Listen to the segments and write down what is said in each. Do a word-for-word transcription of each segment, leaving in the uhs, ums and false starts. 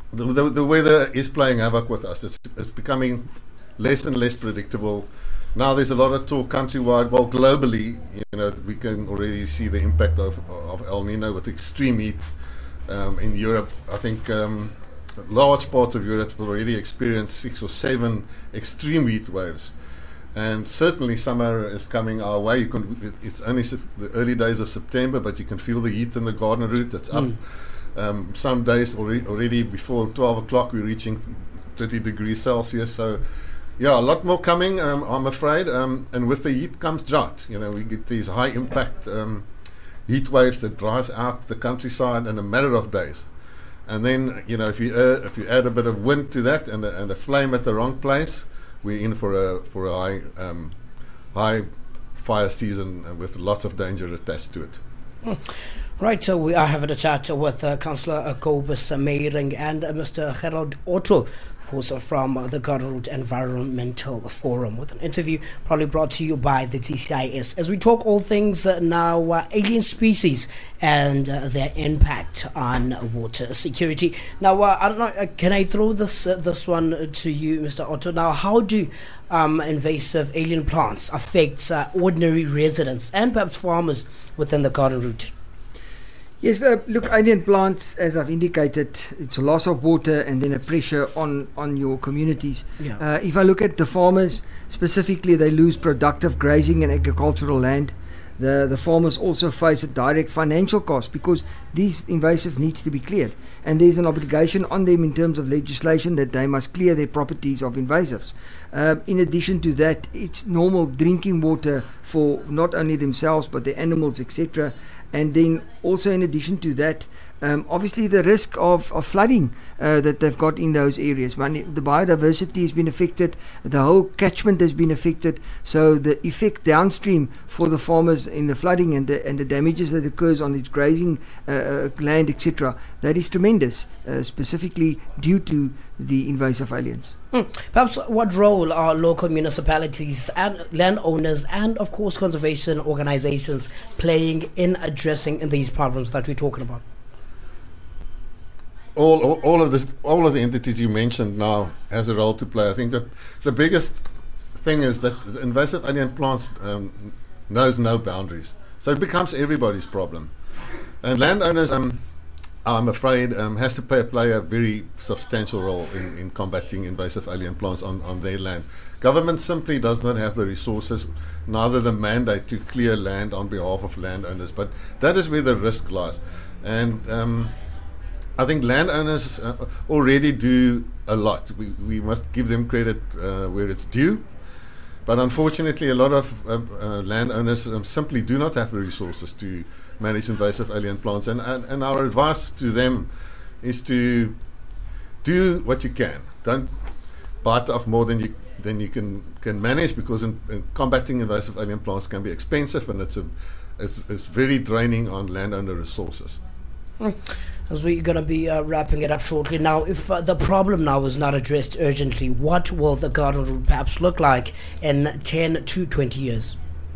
the, the, the weather is playing havoc with us. It's, it's becoming less and less predictable. Now there's a lot of talk countrywide, well globally, you know, we can already see the impact of, of El Nino with extreme heat um, in Europe. I think um, large parts of Europe have already experienced six or seven extreme heat waves. And certainly summer is coming our way. You can, it's only sep- the early days of September, but you can feel the heat in the Gardner route. It's up. Mm. Um, some days already, already before twelve o'clock we're reaching thirty degrees Celsius. So yeah, a lot more coming, um, I'm afraid. Um, and with the heat comes drought. You know, we get these high impact um, heat waves that dries out the countryside in a matter of days. And then, you know, if you uh, if you add a bit of wind to that and a, and a flame at the wrong place, we're in for a for a high um, high fire season uh, with lots of danger attached to it. Mm. Right, so we are having a chat with uh, Councillor uh, Kobus uh, Meyering and uh, Mister Gerald Otto, of course, uh, from uh, the Gardner Route Environmental Forum, with an interview probably brought to you by the G C I S. As we talk all things uh, now, uh, alien species and uh, their impact on uh, water security. Now, uh, I don't know, uh, can I throw this uh, this one to you, Mister Otto? Now, how do um, invasive alien plants affect uh, ordinary residents and perhaps farmers within the Gardner Route? Yes, uh, look, alien plants, as I've indicated, it's a loss of water and then a pressure on, on your communities. Yeah. Uh, if I look at the farmers, specifically, they lose productive grazing and agricultural land. The, the farmers also face a direct financial cost because these invasive needs to be cleared. And there's an obligation on them in terms of legislation that they must clear their properties of invasives. Uh, in addition to that, it's normal drinking water for not only themselves but their animals, et cetera. And then also in addition to that, um, obviously the risk of, of flooding uh, that they've got in those areas. Money, the biodiversity has been affected, the whole catchment has been affected, so the effect downstream for the farmers in the flooding and the, and the damages that occurs on its grazing uh, uh, land, et cetera, that is tremendous, uh, specifically due to the invasive aliens. Mm. Perhaps what role are local municipalities and landowners and of course conservation organizations playing in addressing these problems that we're talking about? All, all, all of this, all of the entities you mentioned now has a role to play. I think that the biggest thing is that the invasive alien plants um, knows no boundaries, so it becomes everybody's problem. And landowners, um, I'm afraid, um, has to play, play a very substantial role in, in combating invasive alien plants on, on their land. Government simply does not have the resources, neither the mandate to clear land on behalf of landowners. But that is where the risk lies. And um, I think landowners uh, already do a lot. We, we must give them credit uh, where it's due. But unfortunately, a lot of uh, uh, landowners um, simply do not have the resources to manage invasive alien plants. And, and, and our advice to them is to do what you can. Don't bite off more than you than you can, can manage, because in, in combating invasive alien plants can be expensive, and it's, a, it's, it's very draining on landowner resources. Mm. As we're going to be uh, wrapping it up shortly now, if uh, the problem now is not addressed urgently, what will the Gardner Route perhaps look like in ten to twenty years?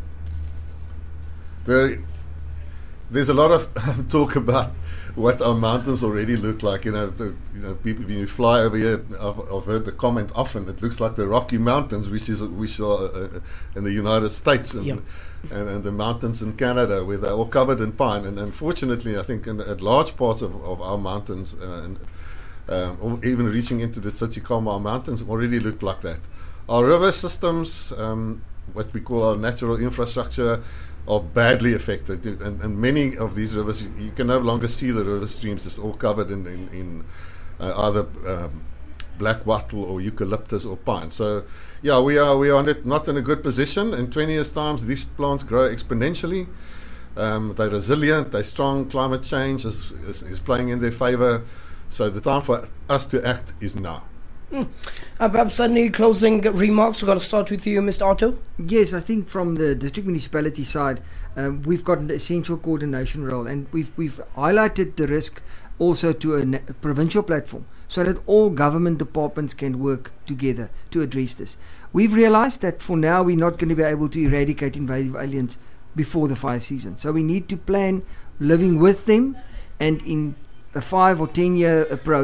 The, there's a lot of talk about what our mountains already look like. You know, the, you know, people, when you fly over here, I've, I've heard the comment often, it looks like the Rocky Mountains, which is which are uh, in the United States. And, yep. And, and the mountains in Canada, where they're all covered in pine. And unfortunately, I think in the, at large parts of, of our mountains, uh, and, um, or even reaching into the Tsitsikamma mountains, already look like that. Our river systems, um, what we call our natural infrastructure, are badly affected. And, and many of these rivers, you, you can no longer see the river streams. It's all covered in, in, in uh, either um, black wattle or eucalyptus or pine. So, yeah, we are we are not in a good position. In twenty years' time, these plants grow exponentially. Um, they're resilient, they're strong. Climate change is, is, is playing in their favor. So the time for us to act is now. Mm. Uh, perhaps any closing remarks? We're going to start with you, Mister Otto. Yes, I think from the district municipality side, um, we've got an essential coordination role, and we've we've highlighted the risk also to a, na- a provincial platform, so that all government departments can work together to address this. We've realized that for now we're not going to be able to eradicate invasive aliens before the fire season. So we need to plan living with them, and in a five or ten year approach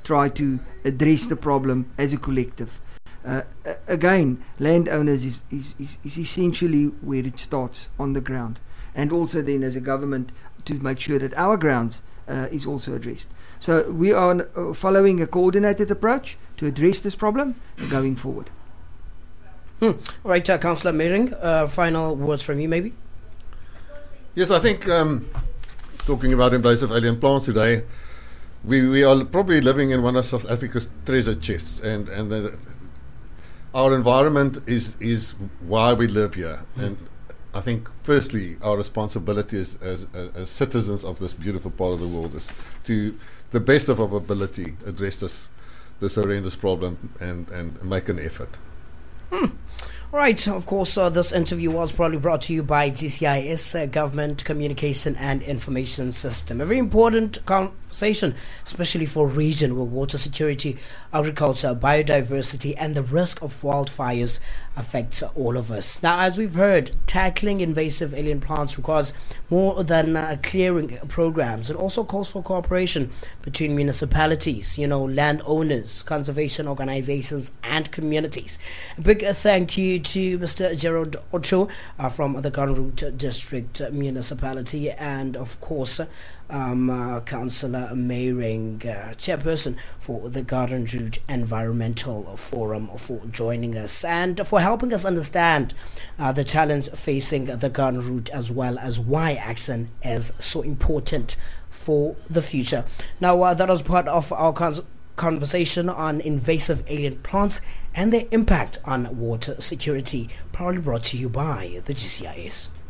try to address the problem as a collective. Uh, again, landowners is, is, is, is essentially where it starts, on the ground, and also then as a government to make sure that our grounds uh, is also addressed. So we are uh, following a coordinated approach to address this problem going forward. Hmm. All right, uh, Councillor Meiring, uh, final words from you maybe? Yes, I think um, talking about invasive alien plants today, we, we are probably living in one of South Africa's treasure chests, and, and the, our environment is, is why we live here. Mm. And I think, firstly, our responsibility as, as, as citizens of this beautiful part of the world is to, the best of our ability, address this, this horrendous problem and, and make an effort. Hmm. Right, of course, uh, this interview was probably brought to you by G C I S, uh, Government Communication and Information System. A very important conversation, especially for a region where water security, agriculture, biodiversity, and the risk of wildfires affects all of us. Now, as we've heard, tackling invasive alien plants requires more than uh, clearing programs. It also calls for cooperation between municipalities, you know, landowners, conservation organizations, and communities. A big uh, thank you to Mister Gerald Ocho uh, from the Garden Route District Municipality, and of course um, uh, Councillor Meiring, uh, chairperson for the Garden Route Environmental Forum, for joining us and for helping us understand uh, the challenge facing the Garden Route, as well as why action is so important for the future. Now uh, that was part of our cons- conversation on invasive alien plants and their impact on water security, proudly brought to you by the G C I S.